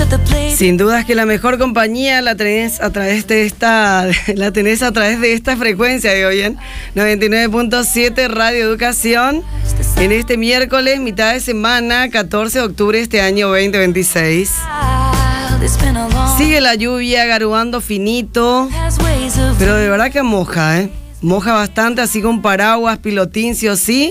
Sin dudas que la mejor compañía la tenés a través de esta frecuencia, digo bien, 99.7 Radio Educación, en este miércoles, mitad de semana, 14 de octubre de este año 2026. Sigue la lluvia garuando finito, pero de verdad que moja, moja bastante, así con paraguas, pilotín, sí o sí.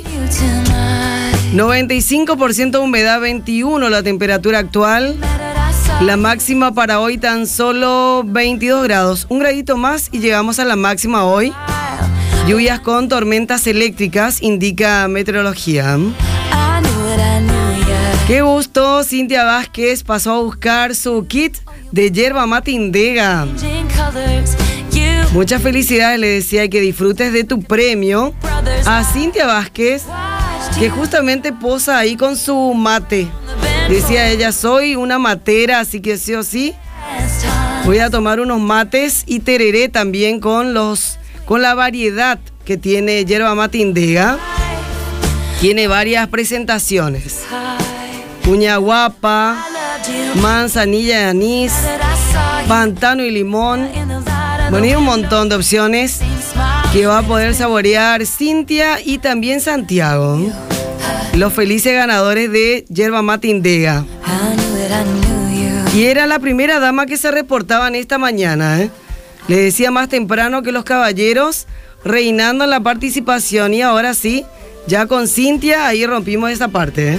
95% de humedad, 21 la temperatura actual. La máxima para hoy tan solo 22 grados. Un gradito más y llegamos a la máxima hoy. Lluvias con tormentas eléctricas, indica meteorología. Qué gusto, Cintia Vázquez pasó a buscar su kit de yerba mate Indega. Muchas felicidades, le decía, y que disfrutes de tu premio. A Cintia Vázquez, que justamente posa ahí con su mate. Decía ella, soy una matera, así que sí o sí voy a tomar unos mates y tereré también con la variedad que tiene yerba mate Indega. Tiene varias presentaciones: cuña guapa, manzanilla y anís, pantano y limón. Bueno, y un montón de opciones que va a poder saborear Cintia y también Santiago, los felices ganadores de yerba mate Indega. Y era la primera dama que se reportaban esta mañana, Le decía más temprano que los caballeros reinando en la participación, y ahora sí, ya con Cintia ahí rompimos esa parte,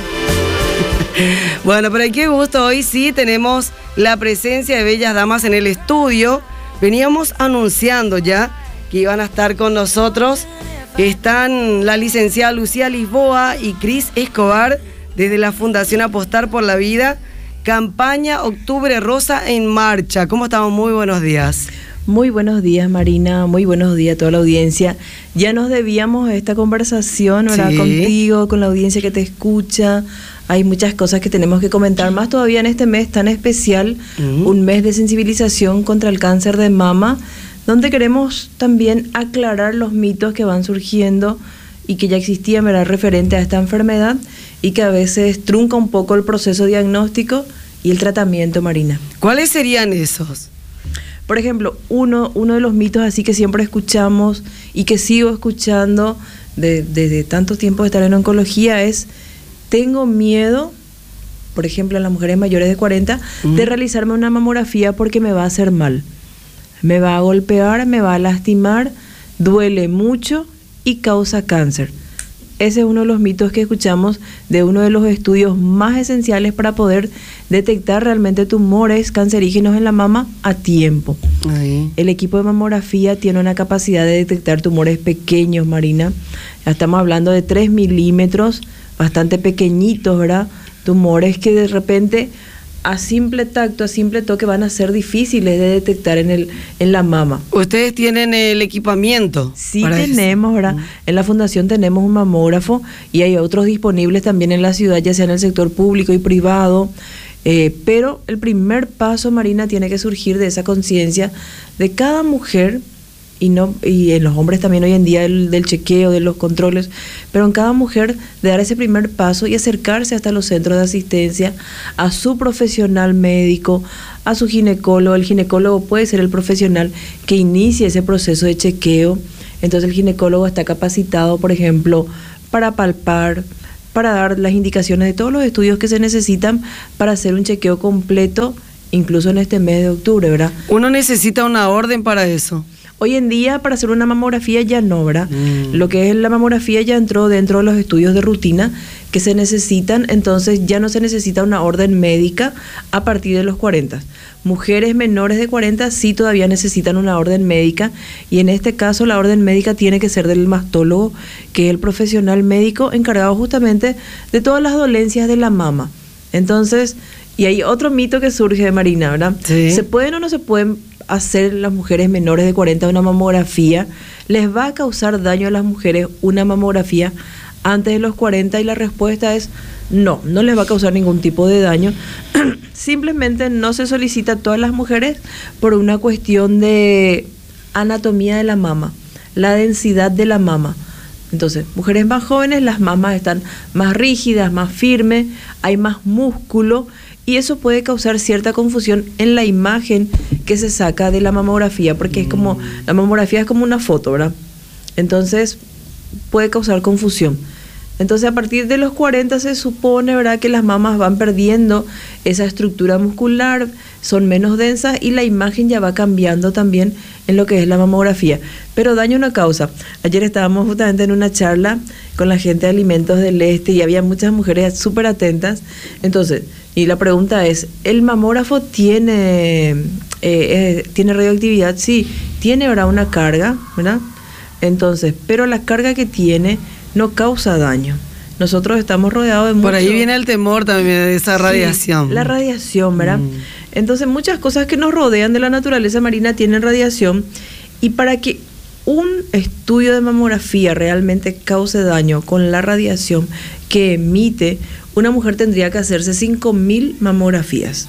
Bueno, pero qué gusto, hoy sí tenemos la presencia de bellas damas en el estudio. Veníamos anunciando ya que iban a estar con nosotros. Están la licenciada Lucía Lisboa y Cris Escobar desde la Fundación Apostar por la Vida. Campaña Octubre Rosa en marcha. ¿Cómo estamos? Muy buenos días. Muy buenos días, Marina. Muy buenos días a toda la audiencia. Ya nos debíamos esta conversación, ¿verdad? Sí. Contigo, con la audiencia que te escucha. Hay muchas cosas que tenemos que comentar, más todavía en este mes tan especial, un mes de sensibilización contra el cáncer de mama, donde queremos también aclarar los mitos que van surgiendo y que ya existían, ¿verdad?, referente a esta enfermedad, y que a veces trunca un poco el proceso diagnóstico y el tratamiento, Marina. ¿Cuáles serían esos? Por ejemplo, uno de los mitos así que siempre escuchamos y que sigo escuchando desde tanto tiempo de estar en oncología es: tengo miedo, por ejemplo, en las mujeres mayores de 40, de realizarme una mamografía porque me va a hacer mal. Me va a golpear, me va a lastimar, duele mucho y causa cáncer. Ese es uno de los mitos que escuchamos de uno de los estudios más esenciales para poder detectar realmente tumores cancerígenos en la mama a tiempo. Ahí. El equipo de mamografía tiene una capacidad de detectar tumores pequeños, Marina. Ya estamos hablando de 3 milímetros, bastante pequeñitos, ¿verdad? Tumores que de repente a simple tacto, a simple toque van a ser difíciles de detectar en la mama. ¿Ustedes tienen el equipamiento? Sí, tenemos, ¿verdad? En la fundación tenemos un mamógrafo y hay otros disponibles también en la ciudad, ya sea en el sector público y privado. Pero el primer paso, Marina, tiene que surgir de esa conciencia de cada mujer, y en los hombres también hoy en día del chequeo, de los controles, pero en cada mujer de dar ese primer paso y acercarse hasta los centros de asistencia, a su profesional médico, a su ginecólogo. El ginecólogo puede ser el profesional que inicie ese proceso de chequeo. Entonces el ginecólogo está capacitado, por ejemplo, para palpar, para dar las indicaciones de todos los estudios que se necesitan para hacer un chequeo completo, incluso en este mes de octubre, ¿verdad? ¿Uno necesita una orden para eso? Hoy en día, para hacer una mamografía ya no, ¿verdad? Lo que es la mamografía ya entró dentro de los estudios de rutina que se necesitan, entonces ya no se necesita una orden médica a partir de los 40. Mujeres menores de 40 sí todavía necesitan una orden médica, y en este caso la orden médica tiene que ser del mastólogo, que es el profesional médico encargado justamente de todas las dolencias de la mama. Entonces, y hay otro mito que surge, Marina, ¿verdad? Sí. ¿Se pueden o no se pueden hacer las mujeres menores de 40 una mamografía? ¿Les va a causar daño a las mujeres una mamografía antes de los 40? Y la respuesta es no, no les va a causar ningún tipo de daño. Simplemente no se solicita a todas las mujeres por una cuestión de anatomía de la mama, la densidad de la mama. Entonces, mujeres más jóvenes, las mamas están más rígidas, más firmes, hay más músculo, y eso puede causar cierta confusión en la imagen que se saca de la mamografía, porque es como, la mamografía es como una foto, ¿verdad? Entonces puede causar confusión. Entonces a partir de los 40 se supone, ¿verdad?, que las mamas van perdiendo esa estructura muscular, son menos densas y la imagen ya va cambiando también en lo que es la mamografía. Pero daño no causa. Ayer estábamos justamente en una charla con la gente de Alimentos del Este y había muchas mujeres súper atentas. Entonces, y la pregunta es, ¿el mamógrafo tiene radioactividad? Sí, tiene, ¿verdad?, una carga, ¿verdad? Entonces, pero la carga que tiene no causa daño. Nosotros estamos rodeados de mucho... Por ahí viene el temor también de esa radiación. Sí, la radiación, ¿verdad? Entonces, muchas cosas que nos rodean de la naturaleza marina tienen radiación, y para que un estudio de mamografía realmente cause daño con la radiación que emite, una mujer tendría que hacerse 5.000 mamografías.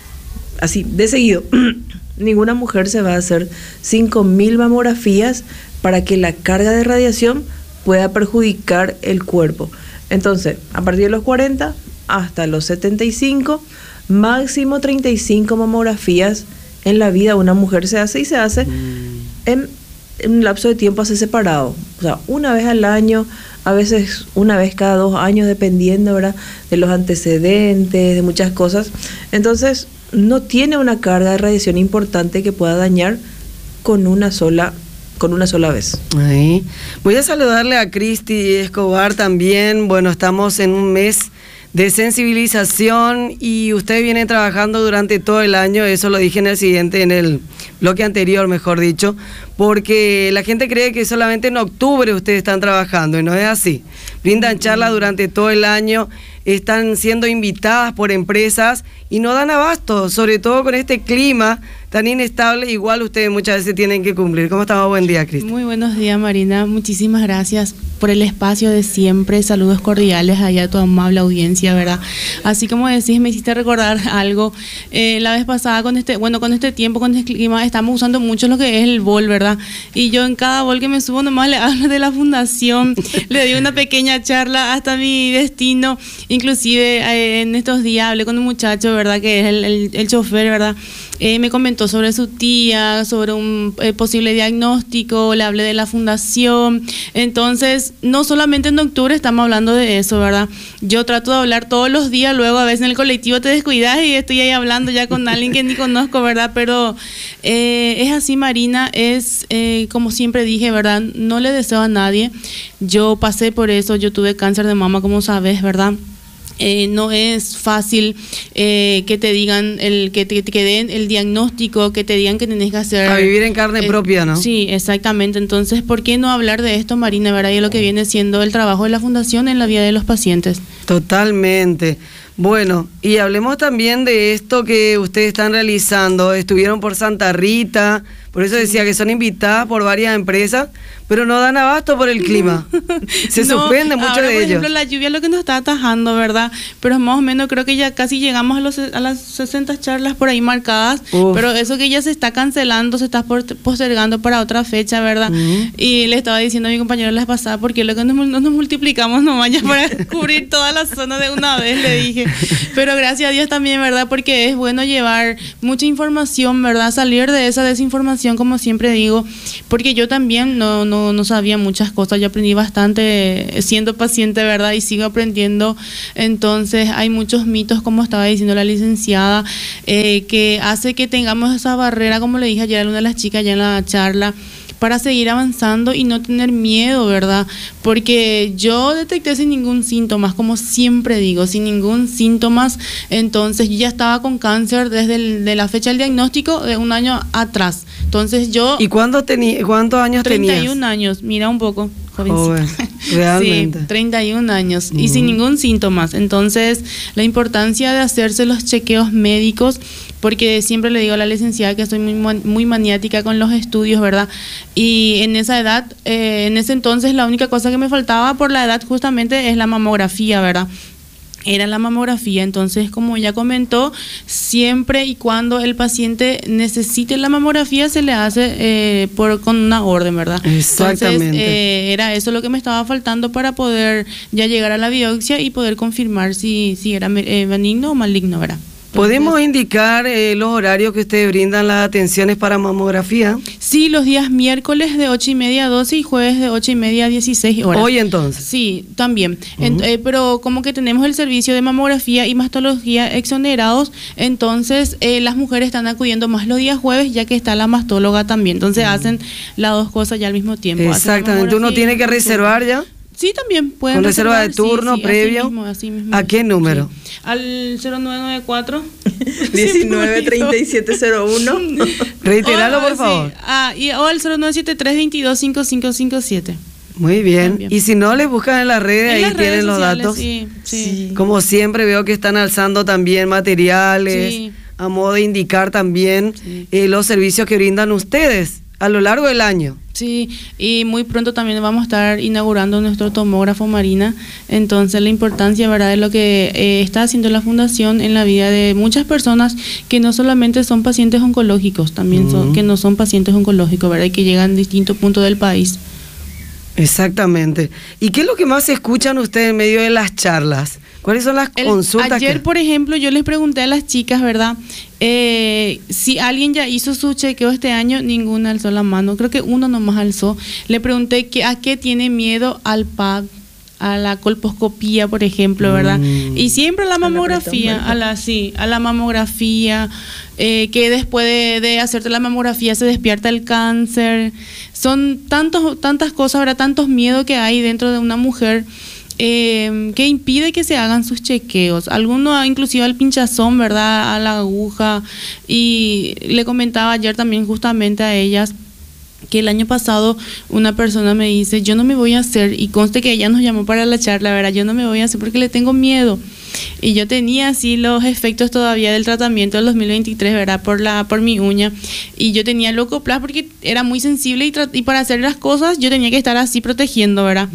Así, de seguido. Ninguna mujer se va a hacer 5.000 mamografías para que la carga de radiación pueda perjudicar el cuerpo. Entonces, a partir de los 40 hasta los 75, máximo 35 mamografías en la vida una mujer se hace, y se hace en un lapso de tiempo así separado. O sea, una vez al año, a veces una vez cada 2 años, dependiendo, ¿verdad?, de los antecedentes, de muchas cosas. Entonces, no tiene una carga de radiación importante que pueda dañar con una sola vez. Ahí. Voy a saludarle a Cristi Escobar también. Bueno, estamos en un mes de sensibilización y usted viene trabajando durante todo el año, eso lo dije en el bloque anterior, mejor dicho, porque la gente cree que solamente en octubre ustedes están trabajando, y no es así. Brindan charlas durante todo el año, están siendo invitadas por empresas y no dan abasto, sobre todo con este clima tan inestable. Igual ustedes muchas veces tienen que cumplir. ¿Cómo estamos? Buen día, Cristi. Muy buenos días, Marina. Muchísimas gracias por el espacio de siempre. Saludos cordiales allá a tu amable audiencia, ¿verdad? Así como decís, me hiciste recordar algo. La vez pasada con este tiempo, con este clima, estamos usando mucho lo que es el bol, ¿verdad? Y yo en cada bol que me subo nomás le hablo de la fundación, le doy una pequeña charla hasta mi destino. Inclusive en estos días hablé con un muchacho, ¿verdad?, que es el chofer, ¿verdad? Me comentó sobre su tía, sobre un posible diagnóstico, le hablé de la fundación. Entonces, no solamente en octubre estamos hablando de eso, ¿verdad? Yo trato de hablar todos los días, luego a veces en el colectivo te descuidas y estoy ahí hablando ya con alguien que ni conozco, ¿verdad? Pero es así, Marina, es como siempre dije, ¿verdad? No le deseo a nadie. Yo pasé por eso, yo tuve cáncer de mama, como sabes, ¿verdad? No es fácil que te digan, que den el diagnóstico, que te digan que tenés que hacer... A vivir en carne propia, ¿no? Sí, exactamente. Entonces, ¿por qué no hablar de esto, Marina, verdad? Y lo que viene siendo el trabajo de la Fundación en la vida de los pacientes. Totalmente. Bueno, y hablemos también de esto que ustedes están realizando. Estuvieron por Santa Rita, por eso decía que son invitadas por varias empresas, pero no dan abasto por el clima. Se suspende mucho de ellos. Por ejemplo, la lluvia es lo que nos está atajando, ¿verdad? Pero más o menos creo que ya casi llegamos a las 60 charlas por ahí marcadas. Uf. Pero eso que ya se está cancelando, se está postergando para otra fecha, ¿verdad? Y le estaba diciendo a mi compañero la pasada, porque lo que no nos multiplicamos nomás ya para cubrir toda la zona de una vez, le dije. Pero gracias a Dios también, ¿verdad? Porque es bueno llevar mucha información, ¿verdad? Salir de esa desinformación, como siempre digo, porque yo también no sabía muchas cosas. Yo aprendí bastante siendo paciente, ¿verdad? Y sigo aprendiendo. Entonces hay muchos mitos, como estaba diciendo la licenciada, que hace que tengamos esa barrera, como le dije ayer a una de las chicas ya en la charla, para seguir avanzando y no tener miedo, ¿verdad? Porque yo detecté sin ningún síntoma, como siempre digo, sin ningún síntoma. Entonces yo ya estaba con cáncer desde de la fecha del diagnóstico de un año atrás. Entonces yo... ¿Y cuántos años tenías? 31 años, mira un poco. Joven, realmente. Sí, 31 años y sin ningún síntoma. Entonces, la importancia de hacerse los chequeos médicos, porque siempre le digo a la licenciada que soy muy maniática con los estudios, ¿verdad? Y en esa edad, en ese entonces, la única cosa que me faltaba por la edad justamente es la mamografía, ¿verdad? Era la mamografía. Entonces, como ella comentó, siempre y cuando el paciente necesite la mamografía se le hace con una orden, ¿verdad? Exactamente. Entonces, era eso lo que me estaba faltando para poder ya llegar a la biopsia y poder confirmar si era benigno o maligno, ¿verdad? ¿Podemos indicar los horarios que ustedes brindan las atenciones para mamografía? Sí, los días miércoles de 8:30 a 12 y jueves de 8:30 a 16 horas. ¿Hoy entonces? Sí, también. Pero como que tenemos el servicio de mamografía y mastología exonerados, entonces las mujeres están acudiendo más los días jueves, ya que está la mastóloga también. Entonces hacen las dos cosas ya al mismo tiempo. Exactamente. ¿Uno tiene que reservar ya? Sí, también pueden con reserva de turno previo. Así mismo. ¿A qué número? Sí. Al 0994 193701. Reiteralo, por favor. Sí. O al 0973 225557. Muy bien. Y si no, les buscan en las redes, ahí tienen los datos. Sí. Como siempre, veo que están alzando también materiales, a modo de indicar también los servicios que brindan ustedes a lo largo del año. Sí, y muy pronto también vamos a estar inaugurando nuestro tomógrafo, Marina. Entonces la importancia, ¿verdad?, de lo que está haciendo la Fundación en la vida de muchas personas que no solamente son pacientes oncológicos, también que no son pacientes oncológicos, ¿verdad?, y que llegan a distintos puntos del país. Exactamente. ¿Y qué es lo que más escuchan ustedes en medio de las charlas? ¿Cuáles son las consultas? Ayer, por ejemplo, yo les pregunté a las chicas, ¿verdad?, si alguien ya hizo su chequeo este año. Ninguna alzó la mano, creo que uno nomás alzó. Le pregunté a qué tiene miedo, al PAP, a la colposcopía, por ejemplo, ¿verdad? Y siempre a la mamografía, a la mamografía, que después de hacerte la mamografía se despierta el cáncer. Son tantas cosas, ¿verdad?, tantos miedos que hay dentro de una mujer, que impide que se hagan sus chequeos. Algunos inclusive al pinchazón, ¿verdad?, a la aguja. Y le comentaba ayer también justamente a ellas que el año pasado una persona me dice, yo no me voy a hacer, y conste que ella nos llamó para la charla, ¿verdad?, yo no me voy a hacer porque le tengo miedo. Y yo tenía así los efectos todavía del tratamiento del 2023, ¿verdad?, por mi uña, y yo tenía Leucoplas porque era muy sensible y para hacer las cosas yo tenía que estar así protegiendo, ¿verdad?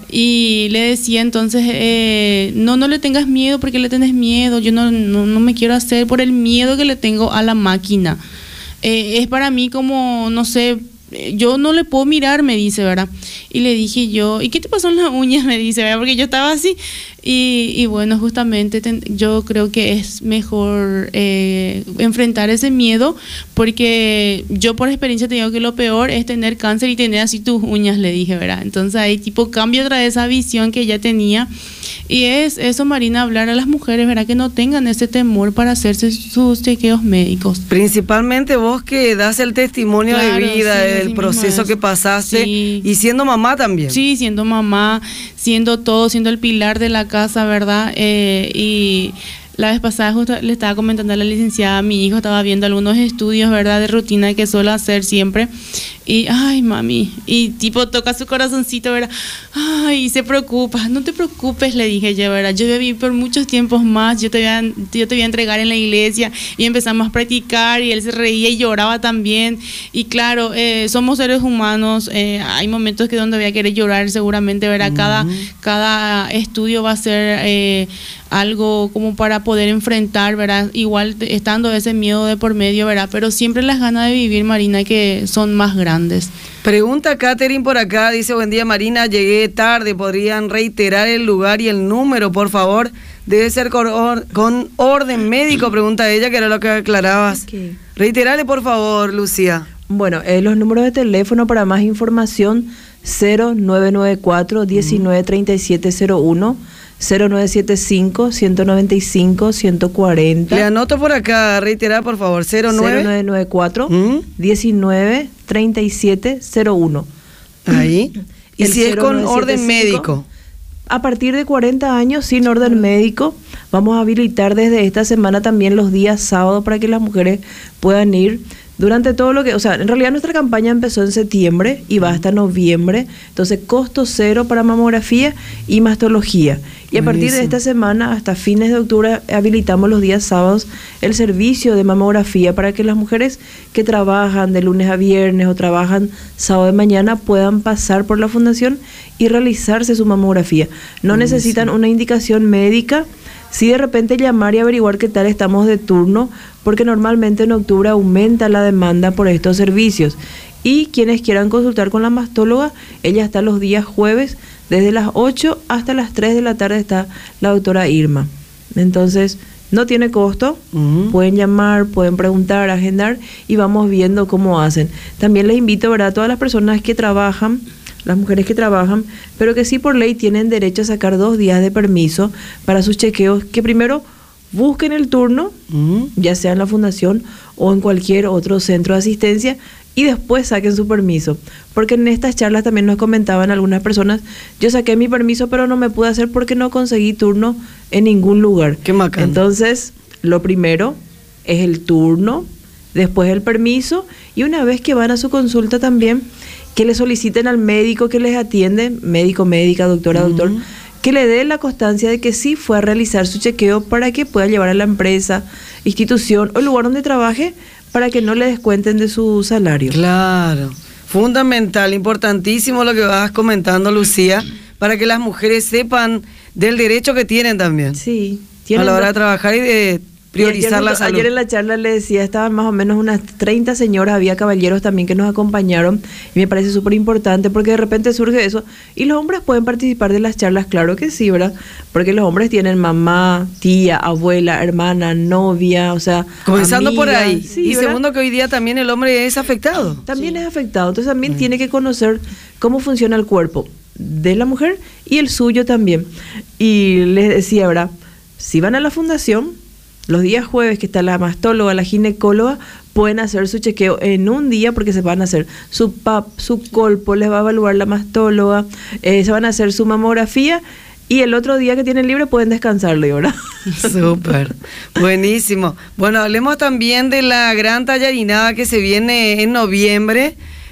Y le decía entonces, no le tengas miedo porque le tenés miedo, yo no me quiero hacer por el miedo que le tengo a la máquina. Es para mí como, no sé, yo no le puedo mirar, me dice, ¿verdad? Y le dije yo, ¿y qué te pasó en las uñas? Me dice, ¿verdad? Porque yo estaba así. Y bueno, justamente yo creo que es mejor enfrentar ese miedo, porque yo por experiencia te digo que lo peor es tener cáncer y tener así tus uñas, le dije, ¿verdad? Entonces ahí tipo cambio otra vez esa visión que ya tenía. Y es eso, Marina, hablar a las mujeres, ¿verdad?, que no tengan ese temor para hacerse sus chequeos médicos. Principalmente vos que das el testimonio de vida, del proceso que pasaste, y siendo mamá también. Sí, siendo mamá, siendo todo, siendo el pilar de la casa, ¿verdad? Y la vez pasada justo le estaba comentando a la licenciada, mi hijo estaba viendo algunos estudios, ¿verdad?, de rutina que suelo hacer siempre. Y, ay, mami, y tipo toca su corazoncito, ¿verdad? Ay, se preocupa. No te preocupes, le dije yo, ¿verdad? Yo voy a vivir por muchos tiempos más, yo te voy a entregar en la iglesia. Y empezamos a practicar y él se reía y lloraba también. Y claro, somos seres humanos, hay momentos que donde voy a querer llorar seguramente, ¿verdad? Cada estudio va a ser algo como para poder enfrentar, ¿verdad? Igual estando ese miedo de por medio, ¿verdad? Pero siempre las ganas de vivir, Marina, que son más grandes. Pregunta Catherine por acá, dice, buen día, Marina, llegué tarde, ¿podrían reiterar el lugar y el número, por favor? Debe ser con orden médico, pregunta ella, que era lo que aclarabas. Okay. Reiterale, por favor, Lucía. Bueno, los números de teléfono para más información, 0994 193701, 0975-195-140. Le anoto por acá, reiterar por favor, 0994 193701. Ahí. ¿Y si es con orden médico? A partir de 40 años sin orden médico, vamos a habilitar desde esta semana también los días sábados para que las mujeres puedan ir. Durante todo lo que, o sea, en realidad nuestra campaña empezó en septiembre y va hasta noviembre, entonces costo cero para mamografía y mastología. Y a partir de esta semana hasta fines de octubre habilitamos los días sábados el servicio de mamografía para que las mujeres que trabajan de lunes a viernes o trabajan sábado de mañana puedan pasar por la fundación y realizarse su mamografía. No necesitan una indicación médica. Sí, de repente llamar y averiguar qué tal estamos de turno, porque normalmente en octubre aumenta la demanda por estos servicios. Y quienes quieran consultar con la mastóloga, ella está los días jueves, desde las 8 hasta las 3 de la tarde está la doctora Irma. Entonces, No tiene costo, pueden llamar, pueden preguntar, agendar y vamos viendo cómo hacen. También les invito, ¿verdad?, a todas las personas que trabajan, las mujeres que trabajan, pero que sí por ley tienen derecho a sacar 2 días de permiso para sus chequeos, que primero busquen el turno, ya sea en la fundación o en cualquier otro centro de asistencia, y después saquen su permiso. Porque en estas charlas también nos comentaban algunas personas, yo saqué mi permiso pero no me pude hacer porque no conseguí turno en ningún lugar. Qué macana. Entonces, lo primero es el turno, después el permiso, y una vez que van a su consulta también, que le soliciten al médico que les atiende, médico, médica, doctora, doctor, que le dé la constancia de que sí fue a realizar su chequeo para que pueda llevar a la empresa, institución o lugar donde trabaje para que no le descuenten de su salario. Claro, fundamental, importantísimo lo que vas comentando, Lucía, para que las mujeres sepan del derecho que tienen también. Sí, a la hora de trabajar y de priorizar la salud. Ayer en la charla le decía, estaban más o menos unas 30 señoras, había caballeros también que nos acompañaron, y me parece súper importante porque de repente surge eso, y los hombres pueden participar de las charlas, claro que sí, ¿verdad? Porque los hombres tienen mamá, tía, abuela, hermana, novia, o sea, comenzando amiga, por ahí, sí, y ¿verdad? segundo que hoy día también el hombre es afectado. También es afectado, entonces también tiene que conocer cómo funciona el cuerpo de la mujer y el suyo también. Y les decía, ¿verdad? Si van a la fundación, los días jueves que está la mastóloga, la ginecóloga, pueden hacer su chequeo en un día porque se van a hacer su PAP, su colpo, les va a evaluar la mastóloga, se van a hacer su mamografía y el otro día que tienen libre pueden descansarle, ¿verdad? Súper, buenísimo. Bueno, hablemos también de la gran tallarinada que se viene en noviembre.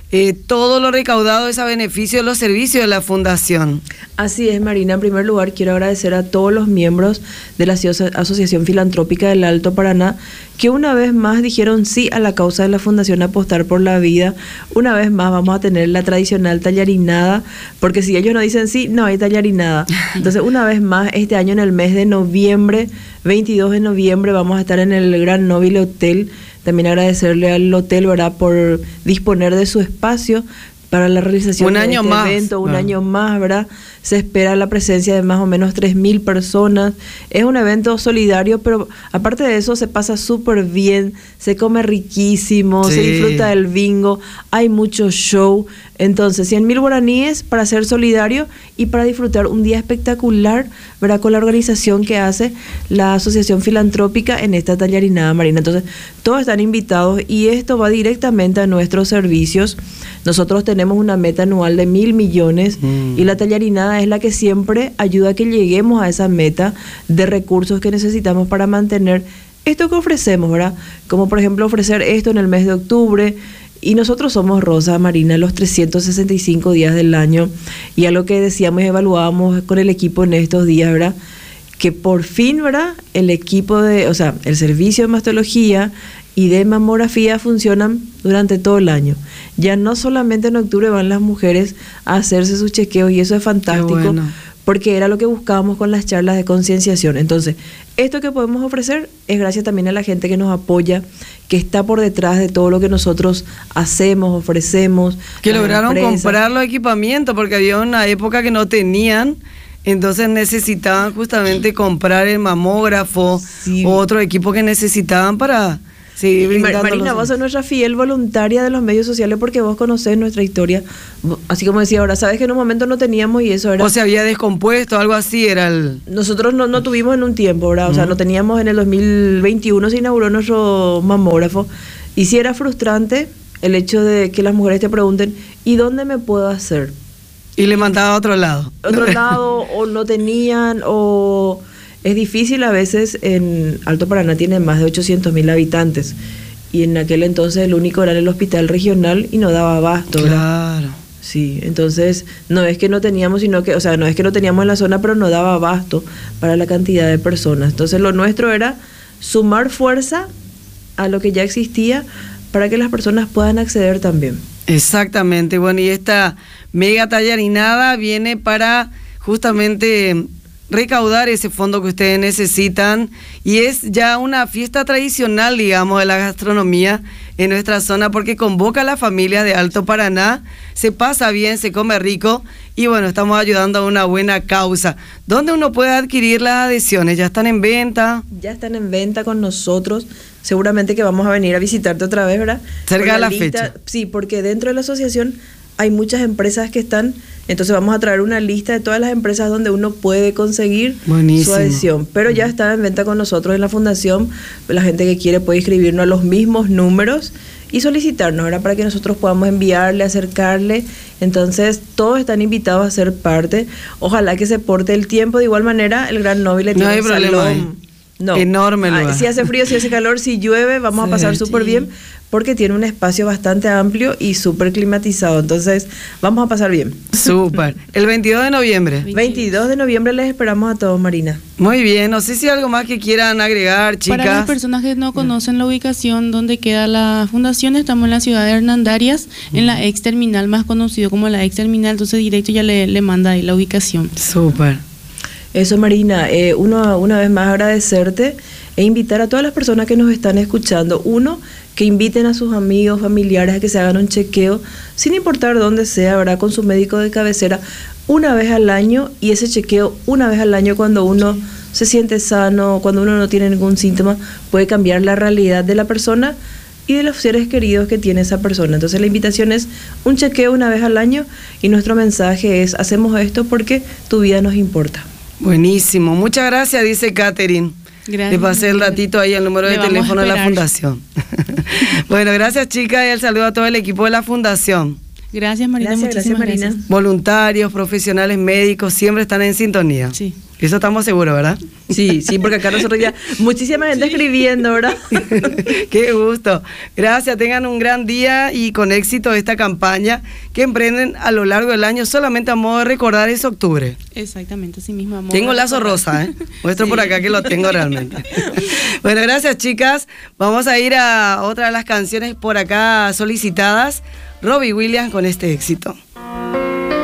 Todo lo recaudado es a beneficio de los servicios de la Fundación. Así es, Marina. En primer lugar, quiero agradecer a todos los miembros de la Asociación Filantrópica del Alto Paraná, que una vez más dijeron sí a la causa de la Fundación Apostar por la Vida. Una vez más vamos a tener la tradicional tallarinada, porque si ellos no dicen sí, no hay tallarinada. Entonces, una vez más, este año en el mes de noviembre, 22 de noviembre, vamos a estar en el Gran Nobile Hotel. También agradecerle al hotel, ¿verdad?, por disponer de su espacio para la realización de este evento, un año más, ¿verdad? Se espera la presencia de más o menos 3.000 personas. Es un evento solidario, pero aparte de eso se pasa súper bien, se come riquísimo, se disfruta del bingo, hay mucho show. Entonces, 100.000 guaraníes para ser solidario y para disfrutar un día espectacular, ¿verdad?, con la organización que hace la Asociación Filantrópica en esta tallarinada, Marina. Entonces, todos están invitados y esto va directamente a nuestros servicios. Nosotros tenemos una meta anual de 1.000 millones y la tallarinada es la que siempre ayuda a que lleguemos a esa meta de recursos que necesitamos para mantener esto que ofrecemos, ¿verdad? Como por ejemplo ofrecer esto en el mes de octubre. Y nosotros somos Rosa, Marina, los 365 días del año. Y a lo que decíamos y evaluábamos con el equipo en estos días, ¿verdad?, que por fin, ¿verdad?, el equipo el servicio de mastología y de mamografía funcionan durante todo el año. Ya no solamente en octubre van las mujeres a hacerse sus chequeos y eso es fantástico. Bueno. Porque era lo que buscábamos con las charlas de concienciación. Entonces, esto que podemos ofrecer es gracias también a la gente que nos apoya, que está por detrás de todo lo que nosotros hacemos, ofrecemos. Que lograron comprar los equipamientos, porque había una época que no tenían, entonces necesitaban justamente comprar el mamógrafo o otro equipo que necesitaban para... Sí, Marina, vos sos nuestra fiel voluntaria de los medios sociales porque vos conocés nuestra historia. Así como decía ahora, sabes que en un momento no teníamos y eso era... O se había descompuesto, algo así era el... Nosotros no tuvimos en un tiempo, ¿verdad? O sea, no teníamos en el 2021, se inauguró nuestro mamógrafo. Y sí era frustrante el hecho de que las mujeres te pregunten, ¿y dónde me puedo hacer? Y le mandaba a otro lado. O no tenían, o... Es difícil a veces, en Alto Paraná tiene más de 800.000 habitantes y en aquel entonces el único era el hospital regional y no daba abasto, ¿verdad? Claro. Sí, entonces no es que no teníamos, sino que, no es que no teníamos en la zona, pero no daba abasto para la cantidad de personas. Entonces lo nuestro era sumar fuerza a lo que ya existía para que las personas puedan acceder también. Exactamente, bueno, y esta mega tallarinada viene para justamente recaudar ese fondo que ustedes necesitan, y es ya una fiesta tradicional, digamos, de la gastronomía en nuestra zona, porque convoca a las familias de Alto Paraná, se pasa bien, se come rico, y bueno, estamos ayudando a una buena causa. ¿Dónde uno puede adquirir las adhesiones? ¿Ya están en venta? Ya están en venta con nosotros. Seguramente que vamos a venir a visitarte otra vez, ¿verdad? Cerca de la fecha. Sí, porque dentro de la asociación hay muchas empresas que están, entonces vamos a traer una lista de todas las empresas donde uno puede conseguir su adhesión, pero ya está en venta con nosotros en la fundación. La gente que quiere puede inscribirnos a los mismos números y solicitarnos, ¿verdad? Para que nosotros podamos enviarle, acercarle. Entonces todos están invitados a ser parte. Ojalá que se porte el tiempo. De igual manera, el Gran Nobile tiene hay problema. No. Enorme lugar. Si hace frío, si hace calor, si llueve, vamos a pasar súper bien, porque tiene un espacio bastante amplio y súper climatizado. Entonces, vamos a pasar bien. Súper. El 22 de noviembre. 22 de noviembre les esperamos a todos, Marina. Muy bien. No sé si hay algo más que quieran agregar, chicas. Para las personas que no conocen la ubicación donde queda la fundación, estamos en la ciudad de Hernandarias, en la ex terminal, más conocido como la ex terminal. Entonces, directo ya le manda ahí la ubicación. Súper. Eso, Marina, una vez más agradecerte e invitar a todas las personas que nos están escuchando, que inviten a sus amigos, familiares a que se hagan un chequeo, sin importar dónde sea, ¿verdad? Con su médico de cabecera, una vez al año, y ese chequeo una vez al año, cuando uno se siente sano, cuando uno no tiene ningún síntoma, puede cambiar la realidad de la persona y de los seres queridos que tiene esa persona. Entonces la invitación es un chequeo una vez al año, y nuestro mensaje es: hacemos esto porque tu vida nos importa. Buenísimo, muchas gracias, dice Catherine. Gracias. Le pasé el ratito ahí el número de teléfono de la fundación. Bueno, gracias, chicas, y el saludo a todo el equipo de la fundación. Gracias, Marina. Gracias, Marina. Voluntarios, profesionales, médicos, siempre están en sintonía. Sí. Eso estamos seguros, ¿verdad? Sí, porque acá nosotros ya muchísima gente escribiendo, ¿verdad? Qué gusto. Gracias, tengan un gran día y con éxito esta campaña que emprenden a lo largo del año, solamente a modo de recordar es octubre. Exactamente, así mismo. Tengo lazo rosa, ¿eh? Muestro por acá que lo tengo realmente. Bueno, gracias, chicas. Vamos a ir a otra de las canciones por acá solicitadas. Robbie Williams con este éxito.